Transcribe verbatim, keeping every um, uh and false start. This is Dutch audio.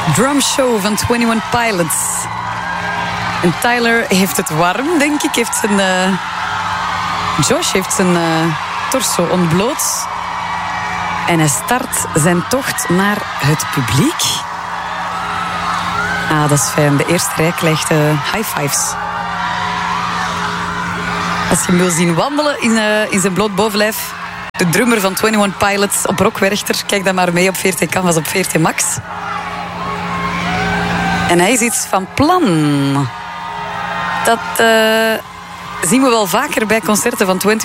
Drumshow van eenentwintig Pilots. En Tyler heeft het warm, denk ik. Heeft zijn, uh... Josh heeft zijn uh, torso ontbloot. En hij start zijn tocht naar het publiek. Ah, dat is fijn. De eerste rij krijgt uh, high fives. Als je hem wil zien wandelen in, uh, in zijn bloot bovenlijf. De drummer van eenentwintig Pilots op Rock Werchter. Kijk dan maar mee op V R T Canvas op V R T Max. En hij is iets van plan. Dat uh, zien we wel vaker bij concerten van eenentwintig